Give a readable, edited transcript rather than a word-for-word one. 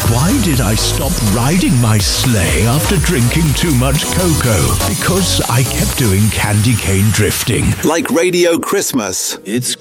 Why did I stop riding my sleigh after drinking too much cocoa? Because I kept doing candy cane drifting. Like Radio Christmas. It's